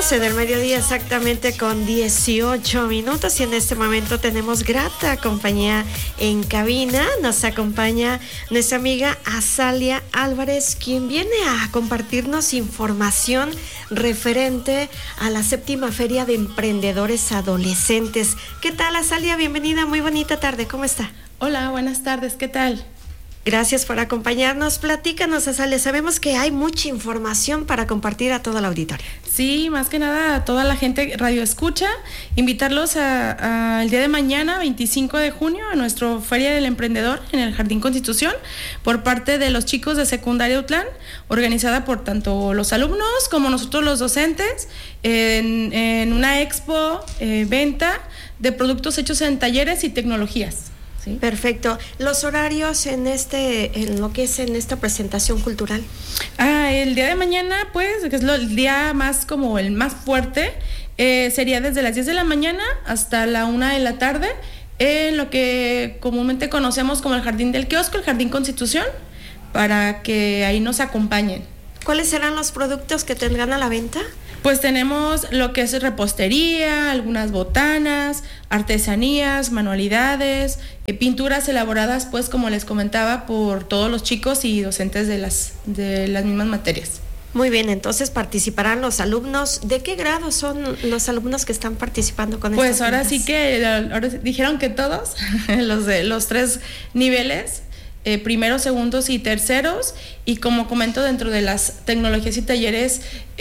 12 del mediodía exactamente con 18 minutos y en este momento tenemos grata compañía en cabina. Nos acompaña nuestra amiga Azalia Álvarez, quien viene a compartirnos información referente a la 7ª Feria de Emprendedores Adolescentes. ¿Qué tal, Azalia? Bienvenida, muy bonita tarde, ¿cómo está? Hola, buenas tardes, ¿qué tal? Gracias por acompañarnos. Platícanos, Azalia. Sabemos que hay mucha información para compartir a todo el auditorio. Sí, más que nada a toda la gente radio escucha, invitarlos el día de mañana, 25 de junio, a nuestra Feria del Emprendedor en el Jardín Constitución, por parte de los chicos de Secundaria Utlán, organizada por tanto los alumnos como nosotros los docentes, en una expo, venta de productos hechos en talleres y tecnologías. ¿Sí? Perfecto. Los horarios en lo que es en esta presentación cultural. El día de mañana, pues, que es el día más como el más fuerte, sería desde las 10 de la mañana hasta la 1 de la tarde, en lo que comúnmente conocemos como el Jardín del Kiosco, el Jardín Constitución, para que ahí nos acompañen. ¿Cuáles serán los productos que tendrán a la venta? Pues tenemos lo que es repostería, algunas botanas, artesanías, manualidades, pinturas elaboradas, pues como les comentaba, por todos los chicos y docentes de las mismas materias. Muy bien, entonces participarán los alumnos. ¿De qué grado son los alumnos que están participando con estas? Pues ahora sí que ahora dijeron que todos, los 3 niveles. Primeros, segundos y terceros, y como comento, dentro de las tecnologías y talleres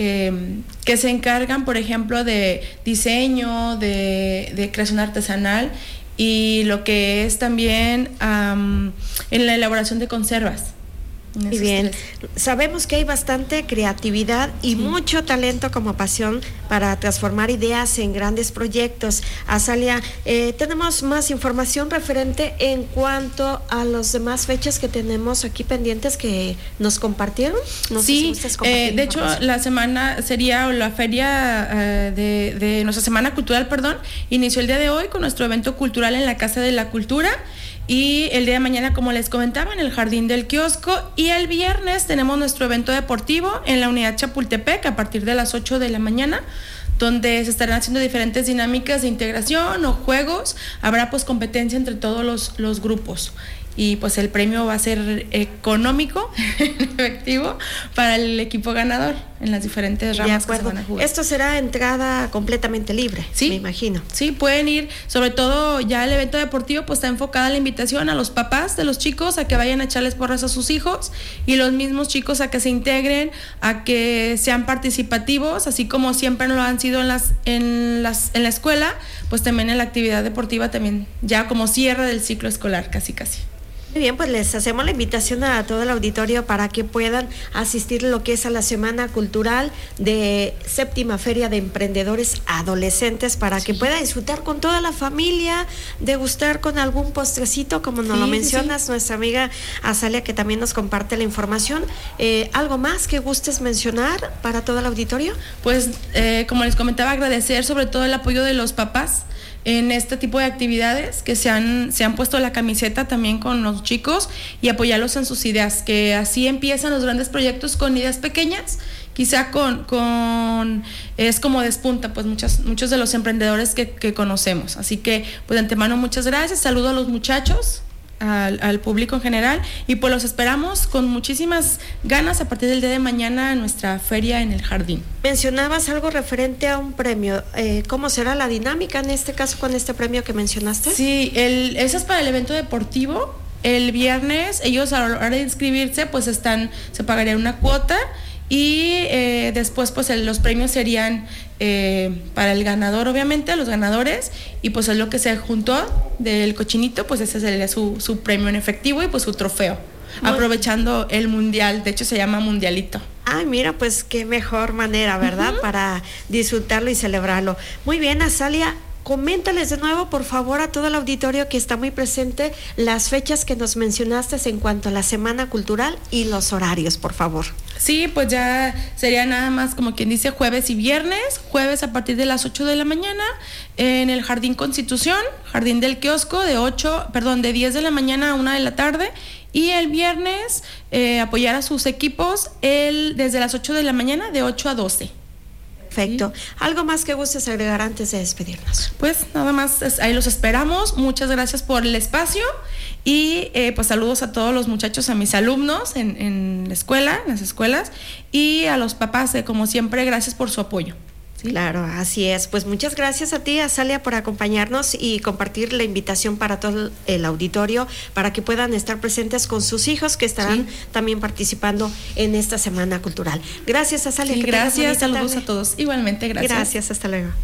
que se encargan, por ejemplo, de diseño, de creación artesanal, y lo que es también en la elaboración de conservas. Muy bien, sabemos que hay bastante creatividad y mucho talento como pasión para transformar ideas en grandes proyectos. Azalia, tenemos más información referente en cuanto a las demás fechas que tenemos aquí pendientes que nos compartieron. No sé si gustas compartir de hecho la semana sería la feria de nuestra semana cultural, inició el día de hoy con nuestro evento cultural en la Casa de la Cultura. Y el día de mañana, como les comentaba, en el Jardín del Kiosco. Y el viernes tenemos nuestro evento deportivo en la Unidad Chapultepec a partir de las 8 de la mañana, donde se estarán haciendo diferentes dinámicas de integración o juegos. Habrá pues competencia entre todos los grupos. Y pues el premio va a ser económico, efectivo, para el equipo ganador en las diferentes ramas que se van a jugar. Esto será entrada completamente libre, sí, me imagino. Sí, pueden ir, sobre todo ya el evento deportivo pues está enfocada la invitación a los papás de los chicos a que vayan a echarles porras a sus hijos, y los mismos chicos a que se integren, a que sean participativos, así como siempre lo han sido en la escuela, pues también en la actividad deportiva, también ya como cierre del ciclo escolar, casi. Muy bien, pues les hacemos la invitación a todo el auditorio para que puedan asistir lo que es a la Semana Cultural de 7ª Feria de Emprendedores Adolescentes, para que puedan disfrutar con toda la familia, degustar con algún postrecito, como nos lo mencionas, nuestra amiga Azalia, que también nos comparte la información. ¿Algo más que gustes mencionar para todo el auditorio? Pues como les comentaba, agradecer sobre todo el apoyo de los papás en este tipo de actividades, que se han puesto la camiseta también con los chicos, y apoyarlos en sus ideas, que así empiezan los grandes proyectos con ideas pequeñas, quizá es como despunta pues muchos de los emprendedores que conocemos. Así que pues de antemano muchas gracias, saludo a los muchachos, al público en general, y pues los esperamos con muchísimas ganas a partir del día de mañana en nuestra feria en el jardín. Mencionabas algo referente a un premio. ¿Cómo será la dinámica en este caso con este premio que mencionaste? Sí, eso es para el evento deportivo. El viernes ellos, a la hora de inscribirse, pues se pagaría una cuota, y después pues los premios serían para el ganador, obviamente, los ganadores, y pues es lo que se juntó del cochinito, pues ese sería su premio en efectivo y pues su trofeo, aprovechando el mundial. De hecho se llama Mundialito. Ay, mira, pues qué mejor manera, ¿verdad? Para disfrutarlo y celebrarlo. Muy bien, Azalia, coméntales de nuevo, por favor, a todo el auditorio que está muy presente, las fechas que nos mencionaste en cuanto a la Semana Cultural y los horarios, por favor. Sí, pues ya sería nada más como quien dice jueves y viernes. Jueves a partir de las 8 de la mañana en el Jardín Constitución, Jardín del Kiosco, de 10 de la mañana a 1 de la tarde. Y el viernes apoyar a sus equipos desde las 8 de la mañana, de 8 a 12. Perfecto. ¿Sí? ¿Algo más que gustes agregar antes de despedirnos? Pues nada más, ahí los esperamos. Muchas gracias por el espacio y pues saludos a todos los muchachos, a mis alumnos en la escuela, en las escuelas, y a los papás, como siempre, gracias por su apoyo. ¿Sí? Claro, así es. Pues muchas gracias a ti, Azalia, por acompañarnos y compartir la invitación para todo el auditorio para que puedan estar presentes con sus hijos que estarán también participando en esta Semana Cultural. Gracias, Azalia. Sí, gracias, saludos a todos. Igualmente, gracias. Gracias, hasta luego.